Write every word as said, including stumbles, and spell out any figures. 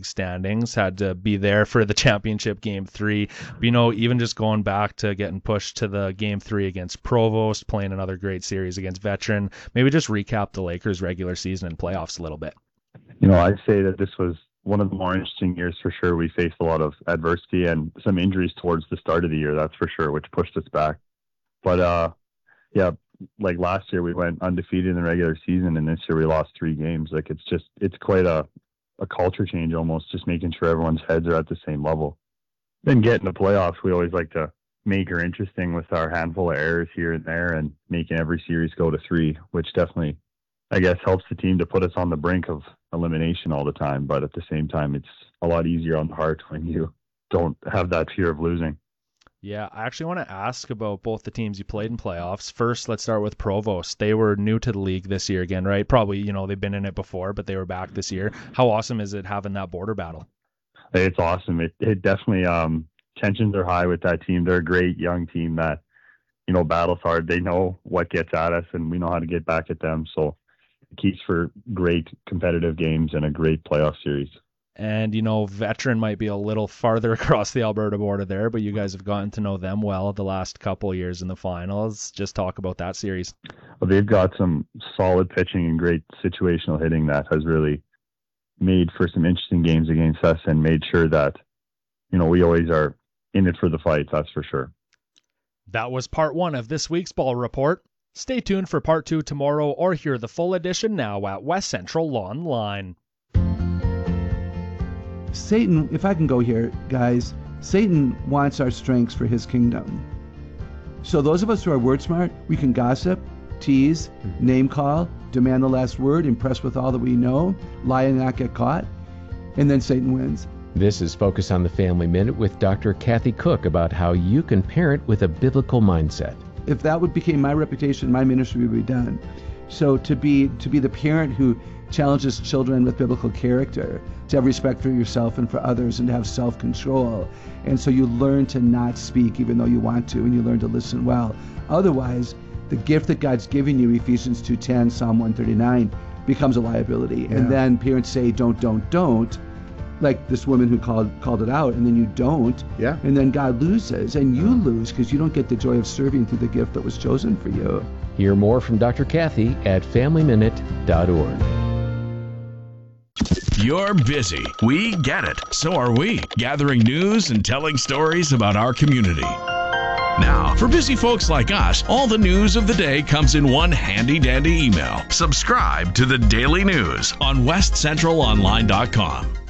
league standings, had to be there for the championship game three. But, you know, even just going back to getting pushed to the game three against Provost, playing another great series against Veteran, maybe just recap the Lakers regular season and playoffs a little bit. You know, I'd say that this was one of the more interesting years for sure. We faced a lot of adversity and some injuries towards the start of the year, that's for sure, which pushed us back. But, uh, yeah, like last year we went undefeated in the regular season, and this year we lost three games. Like, it's just, it's quite a, a culture change almost, just making sure everyone's heads are at the same level. Then getting to playoffs, we always like to make her interesting with our handful of errors here and there and making every series go to three, which definitely, I guess, helps the team to put us on the brink of elimination all the time. But at the same time, it's a lot easier on the heart when you don't have that fear of losing. Yeah, I actually want to ask about both the teams you played in playoffs. First, let's start with Provost. They were new to the league this year again, right? Probably, you know, they've been in it before, but they were back this year. How awesome is it having that border battle? It's awesome. It, it definitely, um, tensions are high with that team. They're a great young team that, you know, battles hard. They know what gets at us, and we know how to get back at them. So it keeps for great competitive games and a great playoff series. And, you know, Veteran might be a little farther across the Alberta border there, but you guys have gotten to know them well the last couple of years in the finals. Just talk about that series. Well, they've got some solid pitching and great situational hitting that has really made for some interesting games against us and made sure that, you know, we always are in it for the fight, that's for sure. That was part one of this week's Ball Report. Stay tuned for part two tomorrow, or hear the full edition now at West Central Online. Satan, if I can go here, guys, Satan wants our strengths for his kingdom. So those of us who are word smart, we can gossip, tease, name call, demand the last word, impress with all that we know, lie and not get caught, and then Satan wins. This is Focus on the Family Minute with Doctor Kathy Cook about how you can parent with a biblical mindset. If that would became my reputation, my ministry would be done. So to be to be the parent who challenges children with biblical character, to have respect for yourself and for others, and to have self-control. And so you learn to not speak even though you want to, and you learn to listen well. Otherwise, the gift that God's given you, Ephesians two ten, Psalm one thirty-nine, becomes a liability. Yeah. And then parents say, don't, don't, don't, like this woman who called called it out, and then you don't. Yeah. And then God loses, and you lose because you don't get the joy of serving through the gift that was chosen for you. Hear more from Doctor Kathy at family minute dot org. You're busy. We get it. So are we. Gathering news and telling stories about our community. Now, for busy folks like us, all the news of the day comes in one handy-dandy email. Subscribe to the Daily News on west central online dot com.